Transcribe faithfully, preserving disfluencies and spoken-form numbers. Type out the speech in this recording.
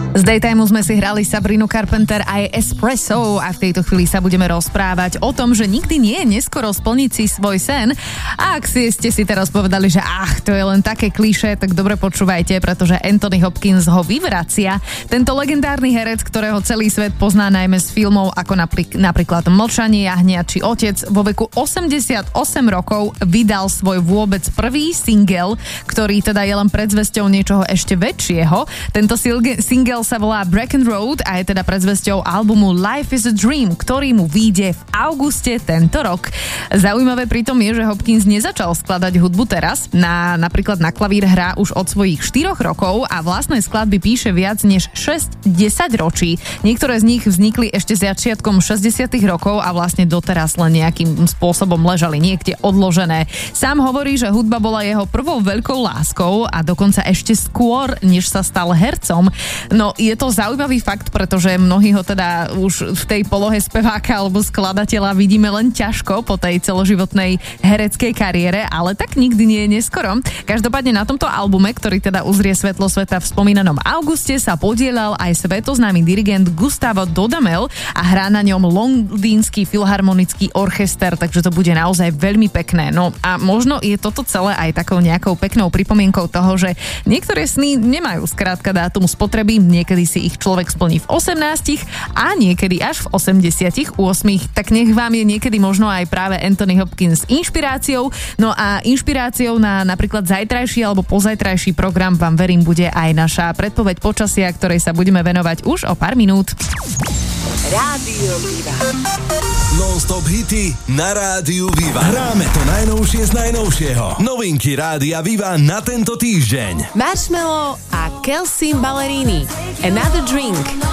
Z Daytimeu sme si hrali Sabrinu Carpenter aj Espresso a v tejto chvíli sa budeme rozprávať o tom, že nikdy nie je neskoro splniť si svoj sen. A ak si ste si teraz povedali, že ach, to je len také klišé, tak dobre počúvajte, pretože Anthony Hopkins ho vyvracia. Tento legendárny herec, ktorého celý svet pozná najmä z filmov ako napríklad, napríklad Mlčanie jahniat či Otec, vo veku osemdesiatosem rokov vydal svoj vôbec prvý single, ktorý teda je len predzvesťou niečoho ešte väčšieho. Tento single sa volá Bracken Road a je teda predzvesťou albumu Life is a Dream, ktorý mu vyjde v auguste tento rok. Zaujímavé pritom je, že Hopkins nezačal skladať hudbu teraz, na, napríklad na klavír hrá už od svojich štyroch rokov a vlastné skladby píše viac než šesť desať ročí. Niektoré z nich vznikli ešte začiatkom šesťdesiatych rokov a vlastne doteraz len nejakým spôsobom ležali niekde odložené. Sám hovorí, že hudba bola jeho prvou veľkou láskou a dokonca ešte skôr, než sa stal hercom. No, je to zaujímavý fakt, pretože mnohí ho teda už v tej polohe speváka alebo skladateľa vidíme len ťažko po tej celoživotnej hereckej kariére, ale tak nikdy nie je neskoro. Každopádne na tomto albume, ktorý teda uzrie svetlo sveta v spomínanom auguste, sa podielal aj svetoznámy dirigent Gustavo Dudamel a hrá na ňom londýnsky filharmonický orchester, takže to bude naozaj veľmi pekné. No a možno je toto celé aj takou nejakou peknou pripomienkou toho, že niektoré sny nemajú skrátka dátum spotreby, niekedy si ich človek splní v osemnástich a niekedy až v osemdesiatich ôsmich. Tak nech vám je niekedy možno aj práve Anthony Hopkins inšpiráciou. No a inšpiráciou na napríklad zajtrajší alebo pozajtrajší program vám verím bude aj naša predpoveď počasia, ktorej sa budeme venovať už o pár minút. Rádio Viva. Non-stop hity na Rádiu Viva. Hráme to najnovšie z najnovšieho. Novinky Rádia Viva na tento týždeň. Marshmello a Kelsey Ballerini. Another Drink.